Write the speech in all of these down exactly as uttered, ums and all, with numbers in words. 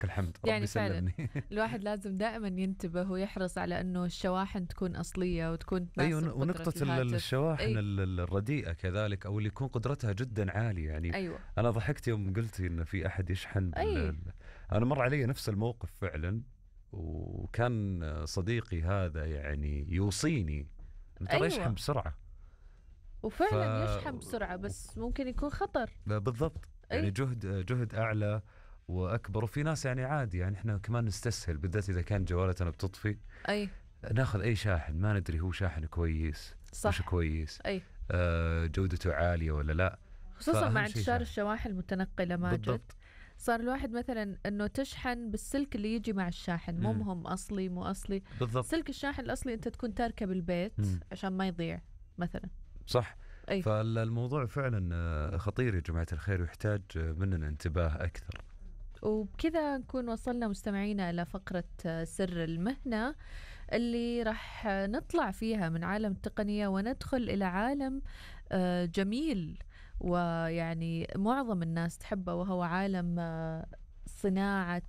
لك الحمد، ربي يعني فعلا يسلمني. الواحد لازم دائما ينتبه ويحرص على أنه الشواحن تكون أصلية وتكون تناسب أيوة، قدرة ونقطة الهاتف. الشواحن أي. الرديئة كذلك، أو اللي يكون قدرتها جدا عالية. يعني أيوة. أنا ضحكت يوم قلتي إن في أحد يشحن بال... أي. أنا مر علي نفس الموقف فعلا، وكان صديقي هذا يعني يوصيني ترى أيوة. يشحن بسرعة، وفعلا ف... يشحن بسرعة، بس ممكن يكون خطر. بالضبط. يعني أي. جهد جهد أعلى وأكبر. وفي ناس يعني عادي، يعني إحنا كمان نستسهل، بالذات إذا كان جوالتنا بتطفي أي. ناخذ أي شاحن، ما ندري هو شاحن كويس صح. مش كويس، أي. آه جودته عالية ولا لا. خصوصا مع انتشار الشواحن المتنقلة ماجد. بالضبط. صار الواحد مثلا انه تشحن بالسلك اللي يجي مع الشاحن، مو مهم اصلي مو اصلي. بالضبط. سلك الشاحن الاصلي انت تكون تاركه بالبيت مم. عشان ما يضيع مثلا. صح. أي. فالموضوع فعلا خطير يا جماعة الخير، ويحتاج مننا انتباه أكثر. وبكذا نكون وصلنا مستمعينا إلى فقرة سر المهنة اللي راح نطلع فيها من عالم التقنية وندخل إلى عالم جميل ويعني معظم الناس تحبه، وهو عالم صناعة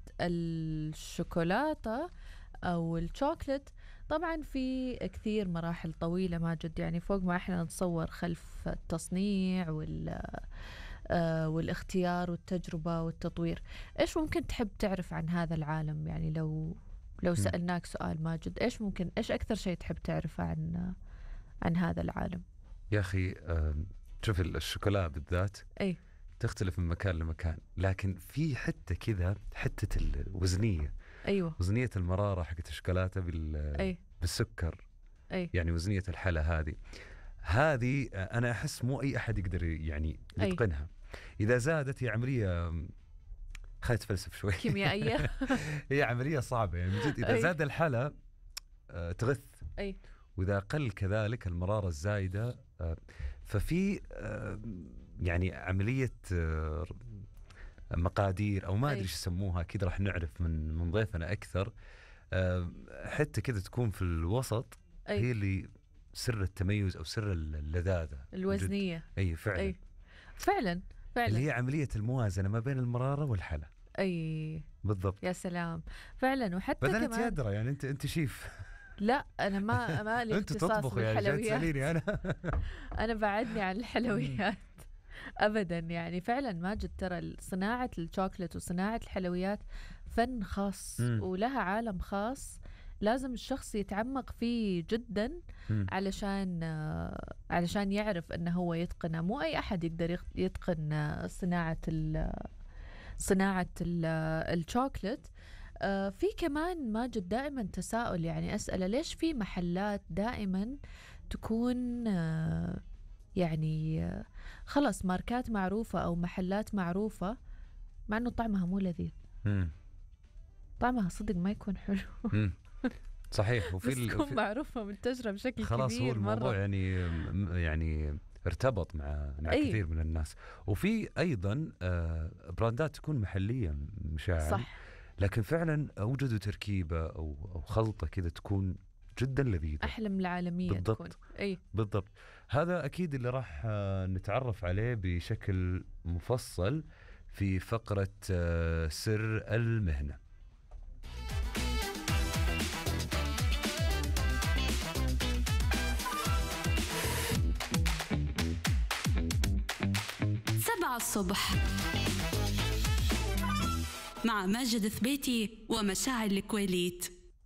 الشوكولاتة أو الشوكلت. طبعا في كثير مراحل طويلة ماجد، يعني فوق ما احنا نتصور خلف التصنيع وال آه والاختيار والتجربة والتطوير. إيش ممكن تحب تعرف عن هذا العالم؟ يعني لو لو سألناك سؤال ماجد، إيش ممكن إيش أكثر شيء تحب تعرفه عن عن هذا العالم؟ يا أخي آه شوف الشوكولا بالذات أي تختلف من مكان لمكان، لكن في حتة كذا حتة الوزنية. أيوة. وزنية المرارة حقت الشوكولاتة بال أي. بالسكر. أي. يعني وزنية الحلا هذه هذه أنا أحس مو أي أحد يقدر يعني يتقنها. إذا زادت هي عملية، خليت فلسف شوي، كيميائية. هي عملية صعبة يعني جد. إذا أي. زاد الحلا آه تغث. أي. وإذا قل كذلك المرارة الزايدة آه ففي آه يعني عملية آه مقادير أو ما أدري إيش يسموها، أكيد راح نعرف من من ضيفنا أكثر. آه حتى كذا تكون في الوسط. أي. هي اللي سر التميز أو سر اللذاذة الوزنية. أي فعلا. أي. فعلا فعلا اللي هي عملية الموازنة ما بين المرارة والحلا. أي بالضبط. يا سلام فعلا. وحتى بدل كمان أنت أدرى يعني أنت أنت شيف. لا أنا ما ما لي اختصاص بالحلويات. يعني أنا أنا بعدني عن الحلويات أبدا. يعني فعلا ماجد ترى صناعة الشوكولات وصناعة الحلويات فن خاص م. ولها عالم خاص لازم الشخص يتعمق فيه جدا م. علشان آه علشان يعرف أنه هو يتقنه. مو أي أحد يقدر يتقن آه صناعة ال صناعة الشوكولات. آه في كمان ماجد دائما تساؤل، يعني أسأله ليش في محلات دائما تكون آه يعني آه خلص ماركات معروفة أو محلات معروفة مع أنه طعمها مو لذيذ. مم. طعمها صدق ما يكون حلو. صحيح. وفي بس تكون معروفة منتشرة بشكل خلاص كبير. هو الموضوع مرة. يعني يعني ارتبط مع مع أي. كثير من الناس. وفي أيضا براندات تكون محلية مشاعر، صح، لكن فعلا أوجدوا تركيبة أو أو خلطة كذا تكون جدا لذيذة، أحلم العالمية. بالضبط. تكون. أي. بالضبط. هذا أكيد اللي راح نتعرف عليه بشكل مفصل في فقرة سر المهنة. سبعة الصبح مع ماجد ثبيتي ومشاعل الكويليت.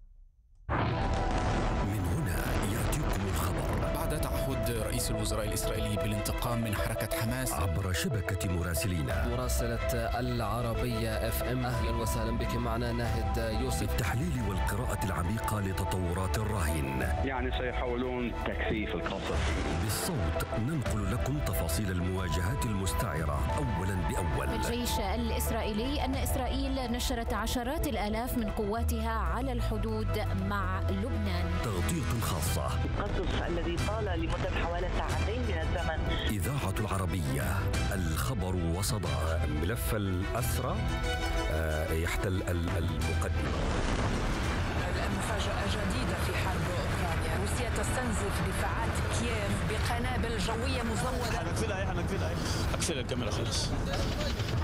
من هنا يأتيكم الخبر. بعد تعهد رئيس الوزراء الإسرائيلي بالانتقام من حركة حماس عبر شبكة مراسلينا مراسلة العربية اف ام. أهلا وسهلا بك معنا ناهد يوسف. التحليل والقراءة العميقة لتطورات الرهين، يعني سيحاولون تكثيف القصف. بالصوت ننقل لكم تفاصيل المواجهات المستعرة أولا بأول. الجيش الإسرائيلي أن إسرائيل نشرت عشرات الآلاف من قواتها على الحدود مع لبنان. تغطية خاصة. القصف الذي طال لمدة حوالي ساعتين من الزمن. إذاعة العربية، الخبر وصدى. ملف الأسرى يحتل المقدمة. المفاجأة جديدة في حرب أوكرانيا. روسيا تستنزف دفاعات كييف بقنابل جوية مزودة. حنقفلها ايه حنقفلها ايه حقفل الكاميرا خلاص.